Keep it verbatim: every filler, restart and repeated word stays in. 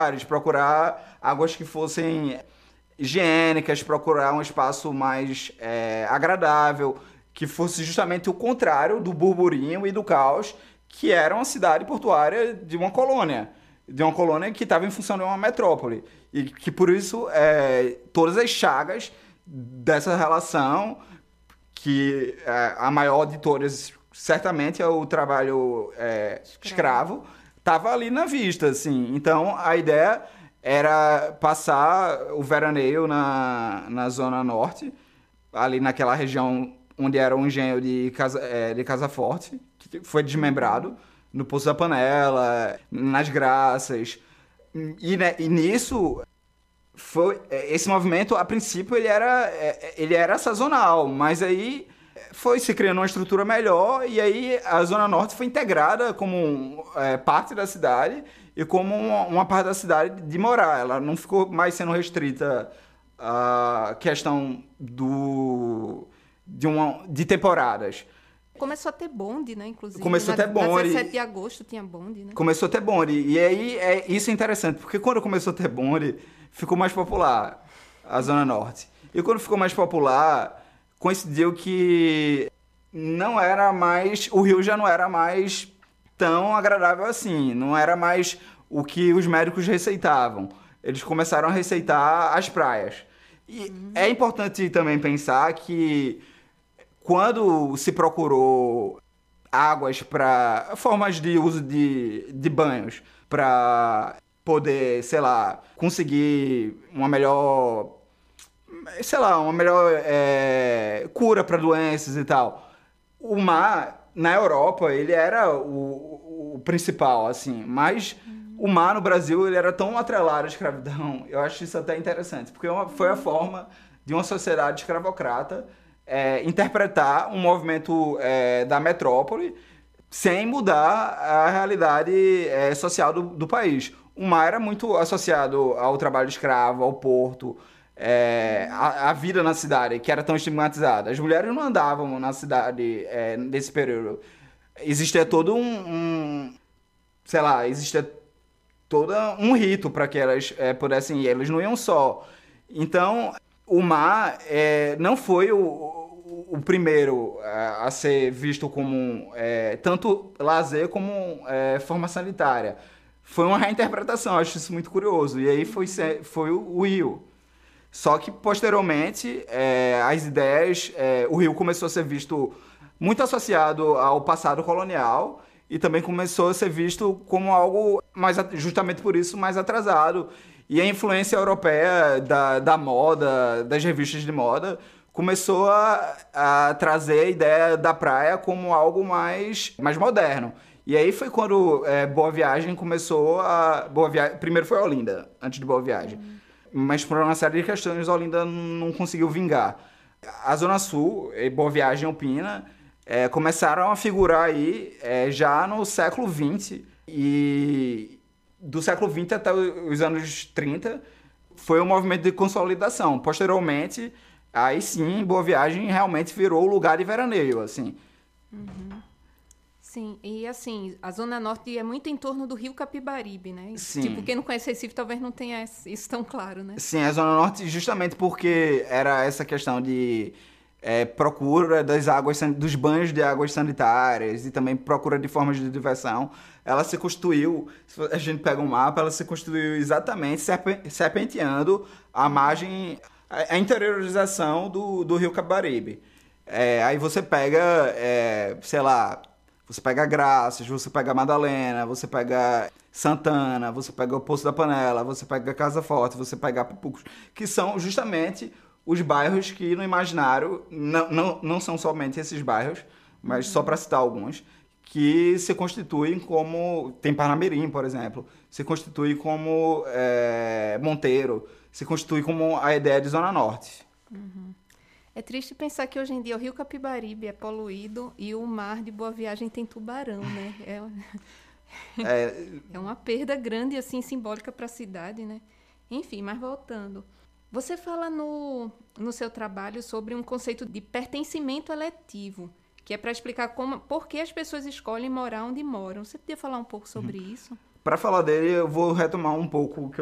procurar águas que fossem higiênicas, procurar um espaço mais é, agradável, que fosse justamente o contrário do burburinho e do caos, que era uma cidade portuária de uma colônia, de uma colônia que estava em função de uma metrópole. E que, por isso, é, todas as chagas dessa relação, que é, a maior de todas, certamente, é o trabalho é, escravo, estava ali na vista, assim. Então, a ideia era passar o veraneio na, na Zona Norte, ali naquela região onde era o engenho de Casa, é, de Casa Forte, que foi desmembrado, no Poço da Panela, nas Graças. E, né, e nisso, foi, esse movimento, a princípio, ele era, ele era sazonal, mas aí foi se criando uma estrutura melhor e aí a Zona Norte foi integrada como é, parte da cidade e como uma, uma parte da cidade de morar. Ela não ficou mais sendo restrita à questão do, de, uma, de temporadas. Começou a ter bonde, né, inclusive. Começou na, a ter bonde. Na dezessete de agosto tinha bonde, né? Começou a ter bonde. E aí, é, isso é interessante, porque quando começou a ter bonde, ficou mais popular a Zona Norte. E quando ficou mais popular, coincidiu que não era mais... O Rio já não era mais tão agradável assim. Não era mais o que os médicos receitavam. Eles começaram a receitar as praias. E uhum. é importante também pensar que quando se procurou águas para... formas de uso de, de banhos para poder, sei lá, conseguir uma melhor... sei lá, uma melhor é, cura para doenças e tal. O mar, na Europa, ele era o, o principal, assim, mas uhum. o mar no Brasil, ele era tão atrelado à escravidão, eu acho isso até interessante, porque foi a forma de uma sociedade escravocrata é, interpretar um movimento é, da metrópole sem mudar a realidade é, social do, do país. O mar era muito associado ao trabalho escravo, ao porto, É, a, a vida na cidade, que era tão estigmatizada. As mulheres não andavam na cidade é, nesse período. Existia todo um, um sei lá, existia todo um rito para que elas é, pudessem ir. Elas não iam só. Então, o mar é, não foi o, o, o primeiro a, a ser visto como é, tanto lazer como é, forma sanitária. Foi uma reinterpretação, acho isso muito curioso. E aí foi, foi o, o Rio. Só que, posteriormente, é, as ideias... É, o Rio começou a ser visto muito associado ao passado colonial e também começou a ser visto como algo, mais, justamente por isso, mais atrasado. E a influência europeia da, da moda, das revistas de moda, começou a, a trazer a ideia da praia como algo mais, mais moderno. E aí foi quando é, Boa Viagem começou a... Boa Viagem, primeiro foi Olinda, antes de Boa Viagem. Uhum. Mas por uma série de questões, Olinda não conseguiu vingar. A Zona Sul, Boa Viagem e Alpina, é, começaram a figurar aí é, já no século vinte. E do século vinte até os anos trinta foi um movimento de consolidação. Posteriormente, aí sim, Boa Viagem realmente virou o lugar de veraneio, assim. Uhum. Sim, e assim, a Zona Norte é muito em torno do Rio Capibaribe, né? Sim. Tipo, quem não conhece Recife talvez não tenha isso tão claro, né? Sim, a Zona Norte justamente porque era essa questão de é, procura das águas, dos banhos de águas sanitárias e também procura de formas de diversão. Ela se constituiu, se a gente pega um mapa, ela se constituiu exatamente serpenteando a margem, a interiorização do, do Rio Capibaribe. É, aí você pega, é, sei lá... Você pega Graças, você pega Madalena, você pega Santana, você pega o Poço da Panela, você pega Casa Forte, você pega Pipucos, que são justamente os bairros que no imaginário, não, não, não são somente esses bairros, mas uhum. só para citar alguns, que se constituem como... Tem Parnamirim, por exemplo, se constitui como é, Monteiro, se constitui como a ideia de Zona Norte. Uhum. É triste pensar que hoje em dia o Rio Capibaribe é poluído e o mar de Boa Viagem tem tubarão, né? É, é... é uma perda grande, assim, simbólica para a cidade, né? Enfim, mas voltando. Você fala no, no seu trabalho sobre um conceito de pertencimento eletivo, que é para explicar como, por que as pessoas escolhem morar onde moram. Você podia falar um pouco sobre uhum. isso? Para falar dele, eu vou retomar um pouco o que